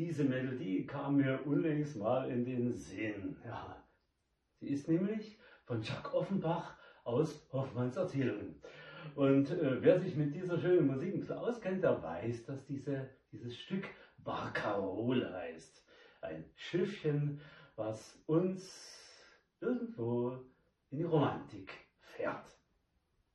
Diese Melodie kam mir unlängst mal in den Sinn. Ja, sie ist nämlich von Jacques Offenbach aus Hoffmanns Erzählungen. Und wer sich mit dieser schönen Musik ein bisschen auskennt, der weiß, dass dieses Stück Barcarolle heißt. Ein Schiffchen, was uns irgendwo in die Romantik fährt.